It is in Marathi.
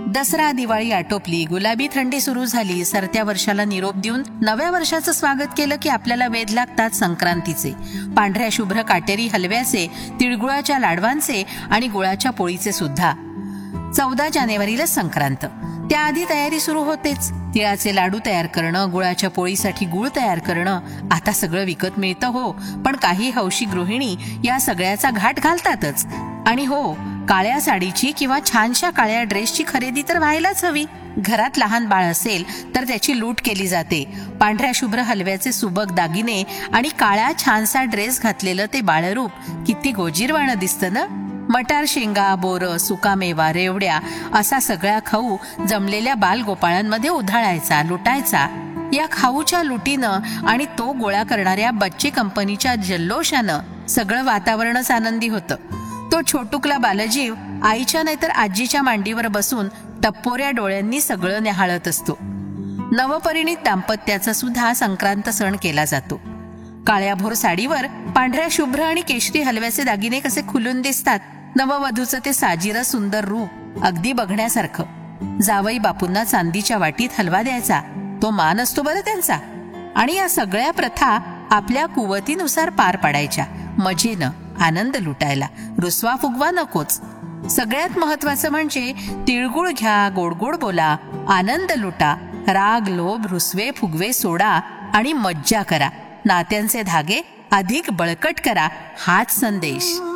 दसरा दिवाळी आटोपली, गुलाबी थंडी सुरू झाली, सरत्या वर्षाला निरोप देऊन नव्या वर्षाचं स्वागत केलं की आपल्याला वेध लागतात संक्रांतीचे, पांढऱ्या शुभ्र काटेरी हलव्याचे, तिळगुळाच्या लाडवांचे आणि गुळाच्या पोळीचे सुद्धा. 14 जानेवारीला संक्रांत. त्याआधी तयारी सुरू होतेच. तिळाचे लाडू तयार करणं, गुळाच्या पोळीसाठी गुळ तयार करणं. आता सगळं विकत मिळतं हो, पण काही हौशी गृहिणी या सगळ्याचा घाट घालतातच. आणि हो, काळ्या साडीची किंवा छानशा काळ्या ड्रेसची खरेदी तर व्हायलाच हवी. घरात लहान बाळ असेल तर त्याची लूट केली जाते. पांढऱ्या शुभ्र हलव्याचे सुबक दागिने आणि काळ्या छानसा ड्रेस घातलेलं ते बाळरूप किती गोजीरवाणं दिसतं ना. मटार, शेंगा, बोरं, सुकामेवा, रेवड्या असा सगळा खाऊ जमलेल्या बालगोपाळांमध्ये उधळायचा, लुटायचा. या खाऊच्या लुटीनं आणि तो गोळा करणाऱ्या बच्चे कंपनीच्या जल्लोषानं सगळं वातावरणच आनंदी होतं. तो छोटुकला बालजीव आईच्या नाहीतर आजीच्या मांडीवर बसून टप्पोऱ्या डोळ्यांनी सगळं न्याहाळत असतो. नवपरिणीत दाम्पत्याचा सुद्धा संक्रांत सण केला जातो. काळ्याभोर साडीवर पांढऱ्या शुभ्र आणि केशरी हलव्याचे दागिने कसे खुलून दिसतात. नववधूचं ते साजिरं सुंदर रूप अगदी बघण्यासारखं. जावई बापूंना चांदीच्या वाटीत हलवा द्यायचा, तो मान असतो बरं त्यांचा. आणि या सगळ्या प्रथा आपल्या कुवतीनुसार पार पाडायच्या, मजेनं आनंद लुटायला. रुसवा फुगवा नकोच. सगळ्यात महत्वाचं म्हणजे तिळगुळ घ्या, गोड गोड बोला, आनंद लुटा, राग लोभ रुसवे फुगवे सोडा आणि मज्जा करा. नात्यांचे धागे अधिक बळकट करा, हाच संदेश.